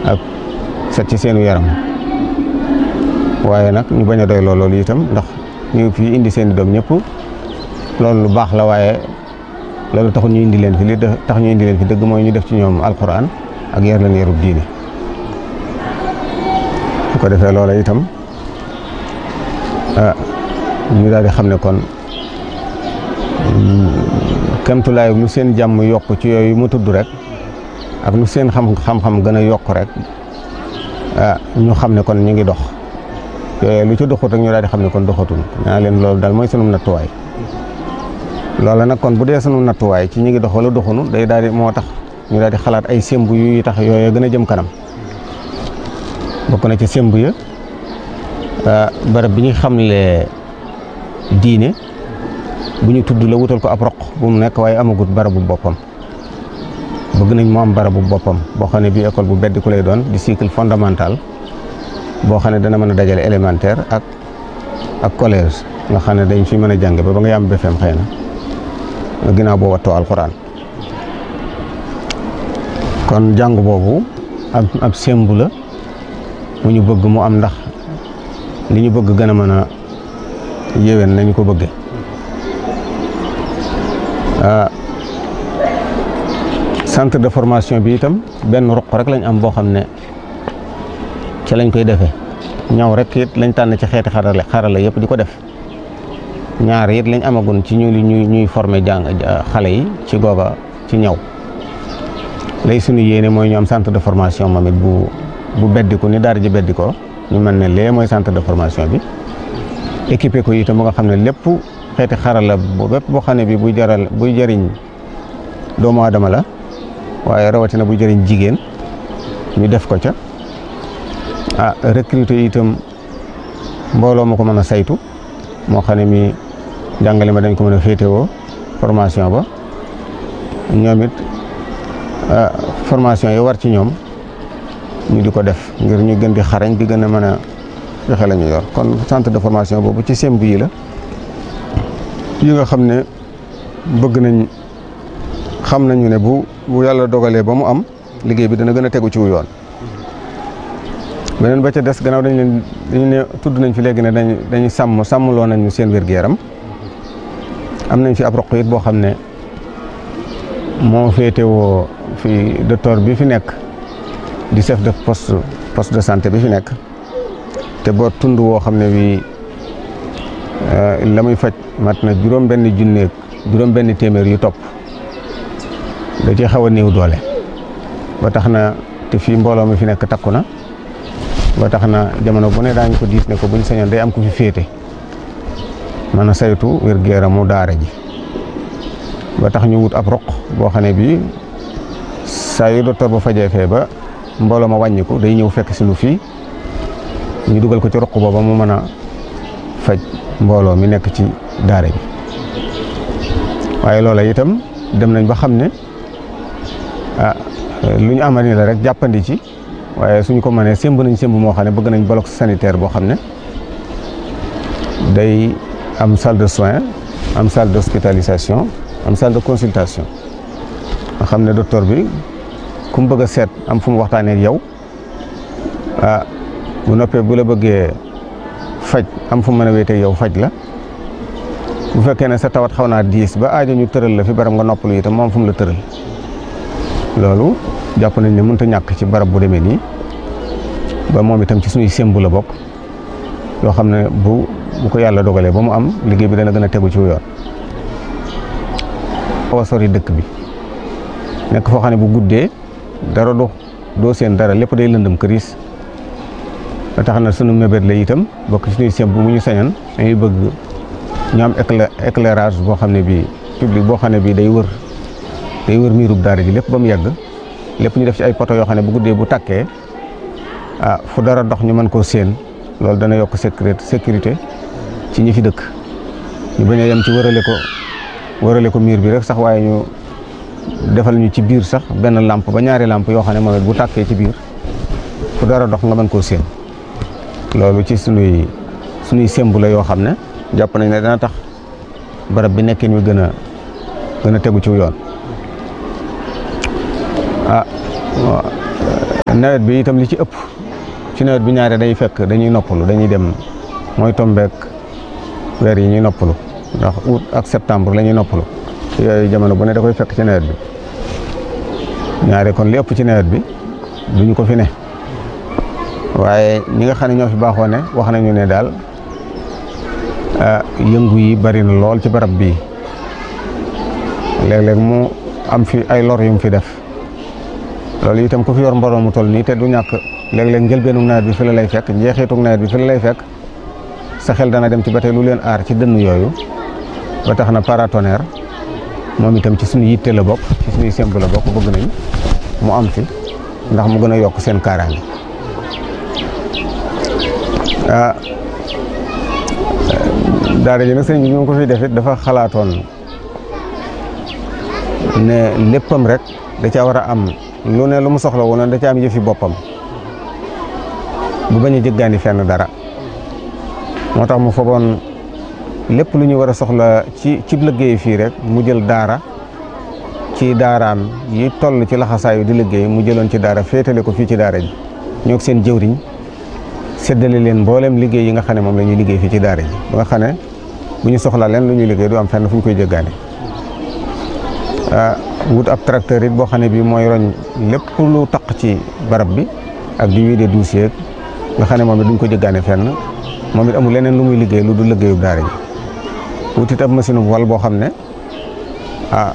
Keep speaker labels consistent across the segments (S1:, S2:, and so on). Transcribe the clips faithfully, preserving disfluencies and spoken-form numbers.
S1: ak set ci seenu yaram waaye nag ñu bañ a doy loolu itam ndax ñu fi indi seen i doom ñëpp loolu lu baax la waaye loolu taxul ñu indi leen fi li tax ñu indi leen fi dëgg mooy ñu def ci ñoom alquran ak yar leen yarub diine bu ko defee loola itam ah ñu daal di xam ne kon kemtulaay lu seen jàmm yokk ci yooyu mu tudd rek ak lu seen xam xam-xam gën a yokk rek ah ñu xam ne kon ñu ngi dox yooyu lu ci doxut rek ñu daal di xam ne kon doxatul ñaa leen loolu daal mooy sunu nattuwaay loola nag kon bu dee sunu nattuwaay ci ñu ngi dox wala doxunu day daal di moo tax ñu daal di xalaat ay semb yu tax yooyu gën a jëm kanam bokk na ci semb ya barab bi ñu xamle diine bu ñu tudd la wutal ko ab roq bu mu nekk waaye amagut barabu boppam bëgg nañ mu am barabu boppam boo xam ne bii école bu beddi ku lay doon di cycle fondamental boo xam ne dana mën a dajale élémentaire ak ak collège nga xam ne dañ fi mën a jàng ba ba nga yam B F E M xëy na ginnaaw boo wattoo alxuraan kon jàng boobu ab ab semb la mu ñu bëgg mu am ndax li ñu bëgg gën a mën a yéwén nañu ko bëggee centre de formation bi itam benn ruq rek lañ am boo xam ne ci lañ koy defee ñaw rek it lañ tànn ci xeeti xarale xarala yëpp di ko def ñaar it lañ amagun ci ñu ñuy ñuy former jàng xale yi ci googa ci ñaw lay suñu yéene mooy ñu am centre de formation moom it bu bu beddiku ni daara ji beddikoo ñu mën ne lee mooy centre de formation bi équipé ko itam bu nga xam ne lépp xeeti xarala bu bépp boo xam ne bi buy jaral buy jëriñ doomu aadama la waaye rawatina buy jëriñ jigéen ñu def ko ca ah recruter itam mbooloo ma ko mën a saytu moo xam ne mi jàngale ma dañ ko mën a féetewoo formation ba ñoom it formation yi war ci ñoom ñu di ko def ngir ñu gën di xarañ di gën a mën a joxe la ñu yor kon centre de formation boobu ci semb yi la yi nga xam ne bëgg nañ xam nañu ne bu bu yàlla dogalee ba mu am liggéey bi dana gën a tegu ci wu yoon beneen ba ca des gannaaw dañ leen dañu ne tudd nañ fi léegi ne dañ dañuy sàmm sàmmloo nañu seen wér-gu-yaram am nañ fi ab roq it boo xam ne moo féetewoo fi docteur bi fi nekk di chef de poste poste de santé bi fi nekk te boo tund woo xam ne bii la muy faj mat na juróom benn junneeg juróom benn téeméer yu topp da ci xaw a néew doole ba tax na te fii mbooloo mi fi nekk takku na ba tax na jamono bu ne daañu ko diis ne ko buñ sañoon day am ku fi féete mën a saytu wér-gu-yaramu daara ji ba tax ñu wut ab roq boo xam ne bii saa yu docteur ba fajee fee ba mbooloo ma wàññiku day ñëw fekk si lu fii ñu dugal ko ci roq booba mu mën a faj mbooloo mi nekk ci daara bi waaye loola itam dem nañ ba xam ne ah lu ñu amal ni la rek jàppandi ci waaye suñ ko mënee sémb nañ sémb moo xam ne bëgg nañ bloc sanitaire boo xam ne day am salle de soins am salle d'hospitalisation am salle de consultation nga xam ne docteur bi ku mu bëgg a seet am fu mu waxtaanee ak yow ah bu noppee bu la bëggee faj am fu mu mën a wéetee yow faj la bu fekkee ne sa tawat xaw naa diis ba aajo ñu tëral la fi barab nga noppalu itam moom fu mu la tëral loolu jàpp nañ ne mënut a ñàkk ci barab bu demee nii ba moom itam ci suñuy sémbu la bokk yoo xam ne bu bu ko yàlla dogalee ba mu am liggéey bi dana gën a tegu ci yoon. xaw a sori dëkk bi nekk foo xam ne bu guddee dara do doo seen dara lépp day lëndëm këriis ba tax na sunu mébét la itam bokk ci suñuy sémbu bu ñu sañan dañuy bëgg ñu am éclairage boo xam ne bii public boo xam ne bii day wër day wër miirub daara ji lépp ba mu yàgg lépp ñu def ci ay poto yoo xam ne bu guddee bu takkee ah fu dara dox ñu mën koo séen loolu dana yokk sécurité sécurité ci ñi fi dëkk ñu bañ a yem ci wërale ko wërale ko miir bi rek sax waaye ñu defal ñu ci biir sax benn lampe ba ñaari lampe yoo xam ne moom it bu tàkkee ci biir fu dara dox nga mën koo séen loolu ci sunuy sunuy sémbu la yoo xam ne jàpp nañ ne dana tax barab bi nekkin wi gën a gën a tegu ci yoon ah nawet bi itam li ci ëpp ci nawet bi ñaare day fekk dañuy noppalu dañuy dem mooy tombeek weer yi ñuy noppalu ndax août ak septembre la ñuy noppalu yooyu jamono bu ne da koy fekk ci nawet bi ñaare kon li ëpp ci nawet bi duñu ko fi ne waaye ñi nga xam ne ñoo fi baaxoo ne wax nañu ne daal yëngu yi bari na lool ci barab bii léeg-léeg mu am fi ay lor yu mu fi def loolu itam ku fi yor mbooloo mu toll nii te du ñàkk léeg-léeg njëlbeenu nawet bi fi la lay fekk njeexitu nawet bi fi la lay fekk sa xel dana dem ci ba tey lu leen aar ci dënn yooyu ba tax na paratonnerre moom itam ci suñu yitte la bokk ci suñuy semb la bokk bëgg nañ mu am fi ndax mu gën a yokk seen kaaraange ah daara ji nag sëñ bi ñu ko fi def it dafa xalaatoon ne léppam rek da caa war a am lu ne lu mu soxla woon da caa am yëfi boppam bu bañ a jëggaani fenn dara moo tax mu fogoon lépp lu ñu war a soxla ci ci liggéey fii rek mu jël daara ci daaraam yi toll ci laxasaayu di liggéey mu jëloon ci daara féetale ko fii ci daara ji ñoo seen jëwriñ séddale leen mboolem liggéey yi nga xam ne moom la ñuy liggéey fii ci daara ji ba nga xam ne bu ñu soxlaa leen lu ñuy liggéey du am fenn fu ñu koy jëggaane wut ab tracteur it boo xam ne bii mooy roñ lépp lu taq ci barab bi ak di wiide dossier nga xam ne moom it duñ ko jëggaane fenn moom it amul leneen lu muy liggéey lu du liggéeyub daara ji wut it ab machine bu wal boo xam ne ah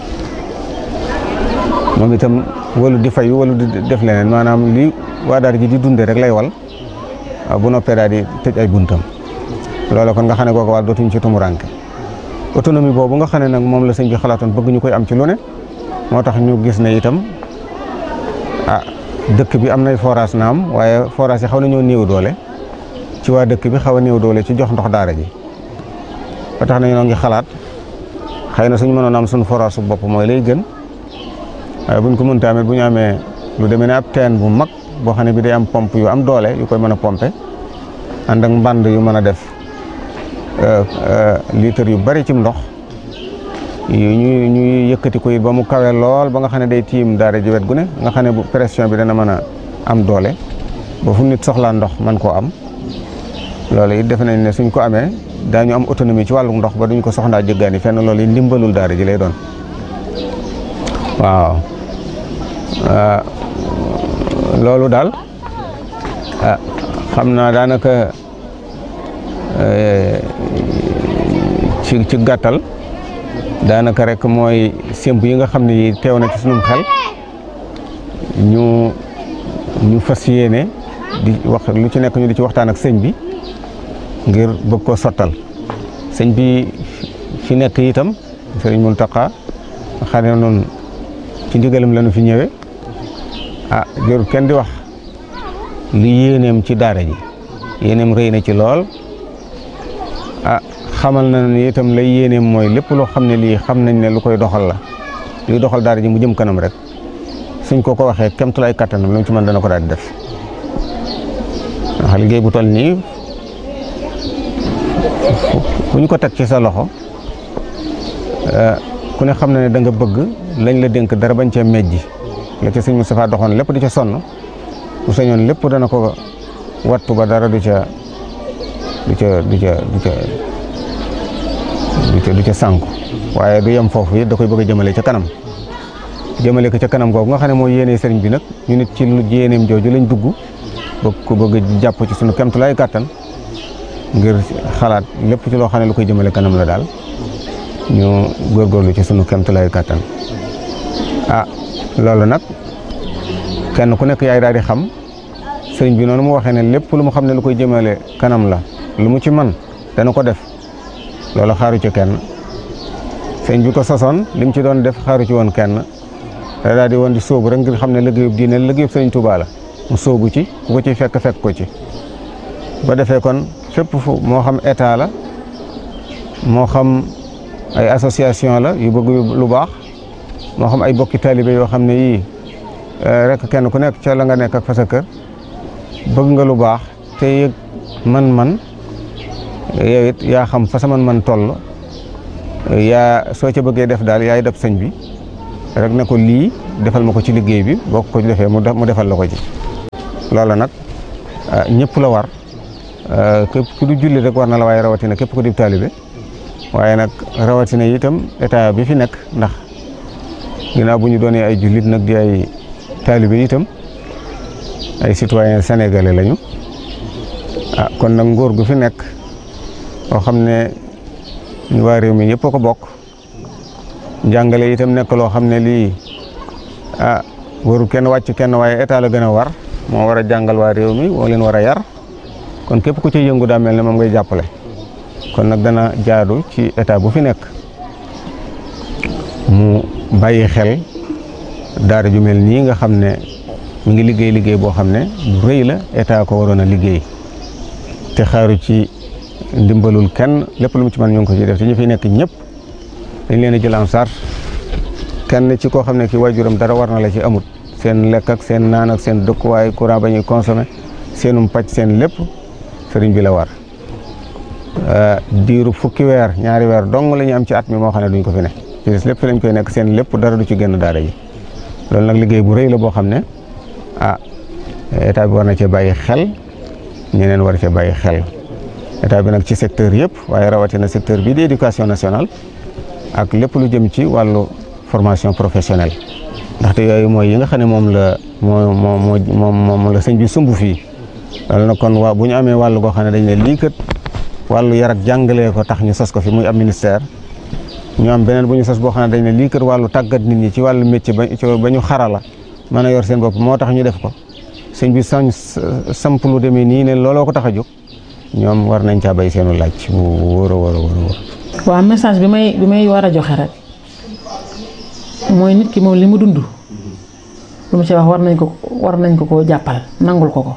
S1: moom itam walu di fayu walu di def leneen maanaam li waa daara ji di dunde rek lay wal bu noppee daal di tëj ay buntam loolu kon nga xam ne kooku wàll dootuñ ci tumuranke autonomie boobu nga xam ne nag moom la sëñ bi xalaatoon bëgg ñu koy am ci lu ne moo tax ñu gis ne itam ah dëkk bi am nay forage naam waaye forage yi xaw nañoo néew doole ci waa dëkk bi xaw a néew doole ci jox ndox daara ji ba tax na ñoo ngi xalaat xëy na suñu mënoon am suñu forage su bopp mooy lay gën waaye buñ ko mënta amee bu ñu amee lu demee ne ab teen bu mag boo xam ne bi day am pompe yu am doole yu koy mën a pompe ànd ak mbànd yu mën a def litre yu bari ci ndox yu ñu ñuy yëkkati ko it ba mu kawe lool ba nga xam ne day tiim daara ji wet gu ne nga xam ne bu pression bi dana mën a am doole ba fu nit soxlaa ndox mën koo am loolu it defe nañ ne suñ ko amee daañu am autonomie ci wàllu ndox ba duñ ko soxlaa jëggaani fenn loolu it ndimbalul daara ji lay doon waaw loolu daal xam naa daanaka ci ci gàttal daanaka rek mooy sémb yi nga xam ne yi teew na ci sunum xel ñu ñu fas yéene di wax lu ci nekk ñu di ci waxtaan ak sëñ bi ngir bëgg koo sottal sëñ bi fi nekk itam sëriñ Muntaxa xam ne noonu ci ndigalam la ñu fi ñëwee ah jërul kenn di wax li yéeneem ci daara ji yéeneem rëy na ci lool ah xamal na ni itam lay yéeneem mooy lépp loo xam ne lii xam nañ ne lu koy doxal la luy doxal daara ji mu jëm kanam rek suñ ko ko waxee kemtulaay kattanam lu mu ci mën dana ko daal di def ndax liggéey bu toll nii bu ñu ko teg ci sa loxo ku ne xam na ne da nga bëgg lañ la dénk dara bañ cee mejji la ca sëñ Moustapha doxoon lépp di ca sonn bu sañoon lépp dana ko wattu ba dara du ca du ca du ca du ca du ca du ca sànku waaye du yem foofu it da koy bëgg a jëmale ca kanam jëmale ko ca kanam googu nga xam ne mooy yéene sëriñ bi nag ñu nit ci lu yéeneem jooju lañ dugg bëgg ko bëgg a jàpp ci sunu kemtulaay kàttan ngir xalaat lépp ci loo xam ne lu koy jëmale kanam la daal ñu góorgóorlu ci sunu kemtulaay kàttan ah loolu nag kenn ku nekk yaay daal di xam sëriñ bi noonu mu waxee ne lépp lu mu xam ne lu koy jëmale kanam la lu mu ci man dana ko def loolu xaaru ci kenn sëriñ bi ko sosoon li mu ci doon def xaaru ci woon kenn da daal di woon di sóobu rek ngir xam ne liggéeyub diine liggéeyub sëriñ Tuubaa la mu sóobu ci ku ko ci fekk fekk ko ci ba defee kon fépp fu moo xam état la moo xam ay association la yu bëgg lu baax moo xam ay bokki taalibe yoo xam ne yii rek kenn ku nekk ca la nga nekk ak fa sa kër bëgg nga lu baax te yëg man-man yow it yaa xam fa sa man-man toll yaa soo ca bëggee def daal yaay def sëñ bi rek ne ko lii defal ma ko ci liggéey bi boo ko defee mu defal la ko ci loola nag ñëpp la war képp ku du julli rek war na la waaye rawatina képp ku di taalibe waaye nag rawatina itam état bi fi nekk ndax ginnaaw bu ñu doonee ay jullit nag di ay taalibe itam ay citoyen sénégalais lañu ah kon nag nguur gu fi nekk boo xam ne ñu waa réew mi yëpp a ko bokk njàngale itam nekk loo xam ne lii ah waru kenn wàcc kenn waaye état la gën a war moo war a jàngal waa réew mi moo leen war a yar kon képp ku ci yëngu daa mel ne moom ngay jàppale kon nag dana jaadu ci état bu fi nekk mu bàyyi xel daara ju mel nii nga xam ne mu ngi liggéey liggéey boo xam ne bu rëy la état ko waroon a liggéey te xaaru ci ndimbalul kenn lépp lu mu ci mën ñu ngi ko ci def te ñu fi nekk ñëpp dañ leen a jël en charge kenn ci koo xam ne ki waajuram dara war na la ci amut seen lekk ak seen naan ak seen dëkkuwaay courant ba ñuy consommé seenum paj seen lépp sëriñ bi la war diiru fukki weer ñaari weer dong la ñu am ci at mi moo xam ne duñ ko fi ne ci des lépp fi lañ koy nekk seen lépp dara du ci génn daara ji loolu nag liggéey bu rëy la boo xam ne ah état bi war na cee bàyyi xel ñeneen war cee bàyyi xel état bi nag ci secteur yëpp waaye rawatina secteur bii di éducation nationale ak lépp lu jëm ci wàllu formation professionnelle ndaxte yooyu mooy yi nga xam ne moom la moo moo moo moom la sëñ bi sumb fii loolu nag kon waa bu ñu amee wàllu goo xam ne dañ ne lii kat wàllu yar ak jàngalee ko tax ñu sos ko fi muy am ministère ñu am beneen bu ñu sos boo xam ne dañ ne lii kat wàllu tàggat nit ñi ci wàllu métier ba ba ñu xarala mën a yor seen bopp moo tax ñu def ko sëñ bi sañ samp lu demee nii ne looloo ko tax a jóg ñoom war nañ caa bay seenu laaj bu wóor a wóor a wóor.
S2: waaw message bi may bi may war a joxe rek mooy nit ki moom li mu dund lu mu ci wax war nañ ko war nañ ko koo jàppal nangul ko ko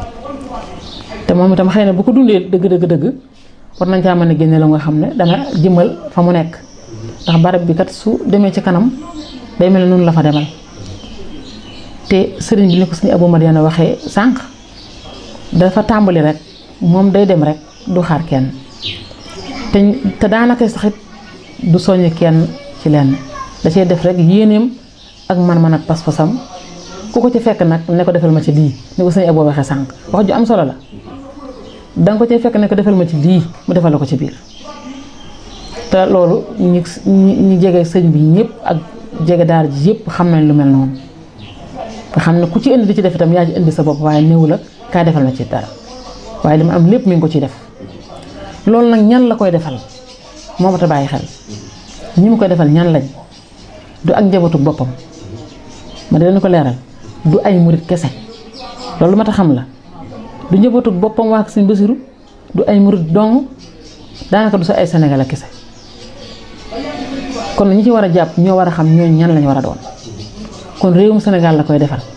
S2: te moom itam xëy na bu ko dundee dëgg dëgg dëgg war nañ caa mën a génne la nga xam ne dana jëmal fa mu nekk ndax barab bi kat su demee ci kanam day mel ne noonu la fa demal te sëriñ bi ni ko suñu Abou Madiana waxee sànq dafa tàmbali rek moom day dem rek du xaar kenn te te daanaka saxit du soññ kenn ci lenn da cee def rek yéeneem ak man-man ak pas-pasam ku ko ci fekk nag ne ko defal ma ci lii ni ko suñu Abou waxee sànq wax ju am solo la danga ko ci fekk ne ko defal ma ci lii mu defal la ko ci biir te loolu ñi ñi jege sëñ bi ñëpp ak jege daara ji yëpp xam nañ lu mel noonu nga xam ne ku ci indi di ci def itam yaa ci indi sa bopp waaye néew la kaa defal ma ci dara waaye li ma am lépp mi ngi ko ciy def loolu nag ñan la koy defal moo ma ta bàyyi xel ñi mu koy defal ñan lañ du ak njabootu boppam ma dina ko leeral du ay murit kese loolu ma ta xam la du njabootu boppam waa Sëñ Basiru du ay murit dong daanaka du sa ay Sénégal kese kon ñi ci war a jàpp ñoo war a xam ñooñu ñan lañ war a doon kon réewum Sénégal la koy defal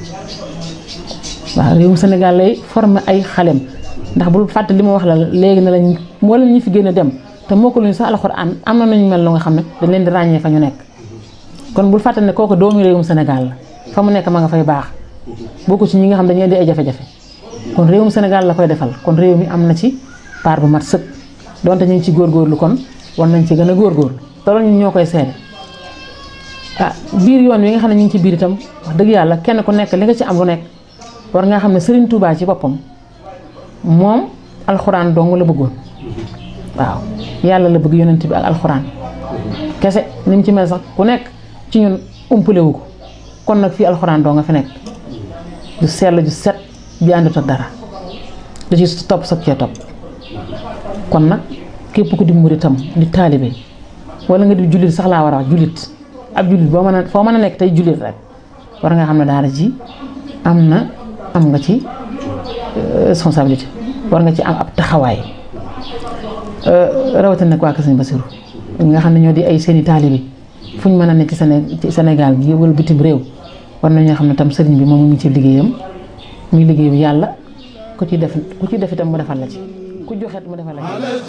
S2: waaw réewum Sénégal lay former ay xalem ndax bul fàtte li ma wax la léegi ne lañ moo leen ñi fi gën a dem te moo ko luñu sax alxuraan am na nañu mel lu nga xam ne dañ leen di ràññee fa ñu nekk kon bul fàtte ne kooku doomu réewum Sénégal la fa mu nekk ma nga fay baax bokku ci ñi nga xam dañuy di ay jafe-jafe kon réewum Sénégal la koy defal kon réew mi am na ci part bu mat sëkk donte ñu ngi ci góorgóorlu kon war nañ ci gën a góorgóorlu te loolu ñun ñoo koy seede ah biir yoon wi nga xam ne ñu ngi ci biir itam wax dëgg yàlla kenn ku nekk li nga ci am lu nekk war nga xam ne Serigne Touba ci boppam moom alxuraan dong la bëggoon waaw yàlla la bëgg yonent bi ak alxuraan kese ni mu ci mel sax ku nekk ci ñun umpale wu ko kon nag fii alxuraan dong nga fi nekk du sell ju set ju àndut ak dara da ci topp soog cee topp kon nag képp ku di muritam di taalibe wala nga di jullit sax laa war a wax jullit ab jullit boo mën a foo mën a nekk tey jullit rek war nga xam ne daara ji am na am nga ci responsabilité war nga ci am ab taxawaay rawatina nag waa Kër Sëñ Basiru ñi nga xam ne ñoo di ay seeni taalibe fu ñu mën a nekk ci Sénégal gi wala bitim réew war nañoo xam ne tam sëriñ bi moom mu ngi ci liggéeyam muy liggéey bi yàlla ku ci def ku ci def itam mu defal la ci ku joxet mu defal la ci